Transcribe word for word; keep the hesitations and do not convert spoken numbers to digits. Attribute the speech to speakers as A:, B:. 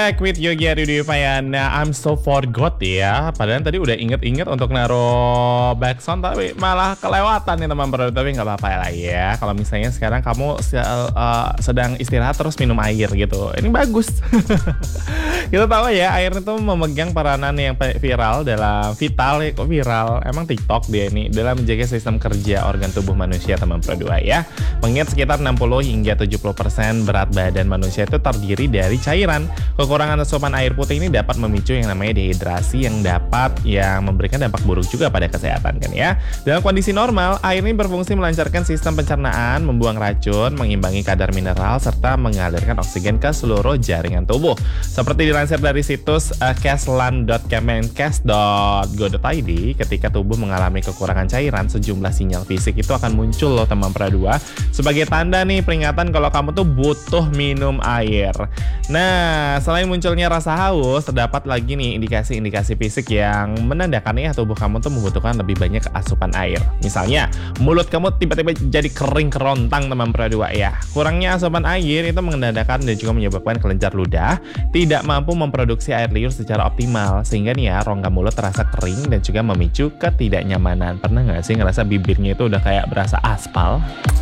A: Back with Yogi Aditya. I'm so forgot ya. Padahal tadi udah inget-inget untuk naruh backsound, tapi malah kelewatan nih teman bro. Tapi nggak apa-apa lah ya. Kalau misalnya sekarang kamu uh, sedang istirahat terus minum air gitu, ini bagus. Kita tahu ya, air itu memegang peranan yang viral dalam vital ya, kok viral. Emang TikTok dia ini dalam menjaga sistem kerja organ tubuh manusia teman bro ya. Mengingat sekitar enam puluh hingga tujuh puluh persen berat badan manusia itu terdiri dari cairan. Kekurangan asupan air putih ini dapat memicu yang namanya dehidrasi yang dapat yang memberikan dampak buruk juga pada kesehatan kan ya. Dalam kondisi normal, air ini berfungsi melancarkan sistem pencernaan, membuang racun, mengimbangi kadar mineral, serta mengalirkan oksigen ke seluruh jaringan tubuh. Seperti dilansir dari situs uh, caslan dot kemenkes dot go dot i d, ketika tubuh mengalami kekurangan cairan, sejumlah sinyal fisik itu akan muncul loh teman pradua, sebagai tanda nih peringatan kalau kamu tuh butuh minum air. Nah, selain munculnya rasa haus, terdapat lagi nih indikasi-indikasi fisik yang menandakan ya tubuh kamu tuh membutuhkan lebih banyak asupan air. Misalnya, mulut kamu tiba-tiba jadi kering kerontang teman pradua ya. Kurangnya asupan air itu menandakan dan juga menyebabkan kelenjar ludah tidak mampu memproduksi air liur secara optimal, sehingga nih ya rongga mulut terasa kering dan juga memicu ketidaknyamanan. Pernah nggak sih ngerasa bibirnya itu udah kayak berasa aspal?